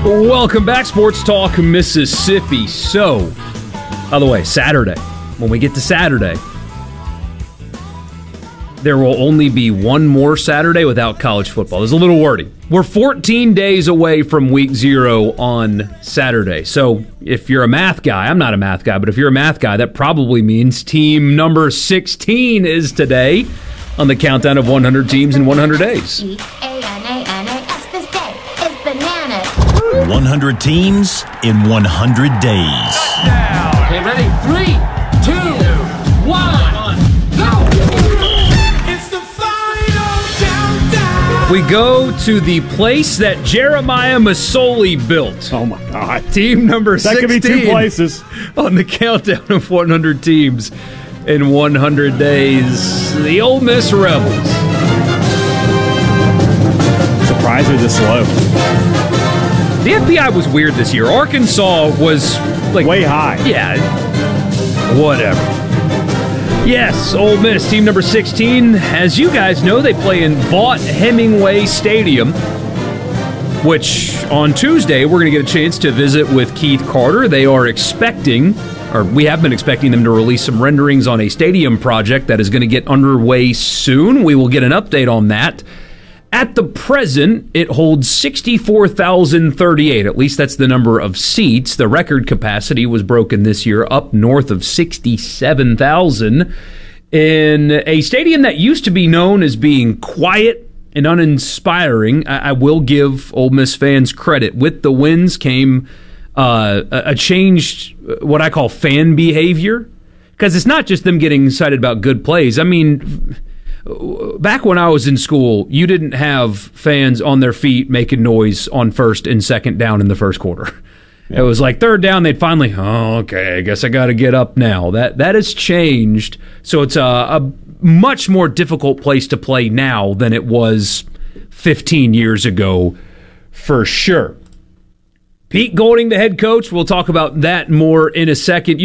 Welcome back, Sports Talk Mississippi. So, by the way, Saturday, when we get to Saturday, there will only be one more Saturday without college football. There's a little wording. We're 14 days away from week 0 on Saturday. So if you're a math guy, I'm not a math guy, but if you're a math guy, that probably means team number 16 is today on the countdown of 100 teams in 100 days. This day is bananas. 100 teams in 100 days. Okay, ready? 3, 2, 1, go! It's the final countdown. We go to the place that Jeremiah Masoli built. Oh, my God. Team number 16. That could be 2 places. On the countdown of 100 teams in 100 days. The Ole Miss Rebels. Surprised they're this slow. The FBI was weird this year. Arkansas was like way high. Yeah. Whatever. Yes, Ole Miss, team number 16. As you guys know, they play in Vaught-Hemingway Stadium, which on Tuesday we're going to get a chance to visit with Keith Carter. They are expecting, or we have been expecting them to release some renderings on a stadium project that is going to get underway soon. We will get an update on that. At the present, it holds 64,038. At least that's the number of seats. The record capacity was broken this year up north of 67,000 in a stadium that used to be known as being quiet and uninspiring. I will give Ole Miss fans credit. With the wins came a changed, what I call fan behavior, because it's not just them getting excited about good plays. I mean, back when I was in school, you didn't have fans on their feet making noise on first and second down in the first quarter. Yeah. It was like third down, they'd finally, okay, I guess I got to get up now. That has changed. So it's a much more difficult place to play now than it was 15 years ago, for sure. Pete Golding, the head coach, we'll talk about that more in a second.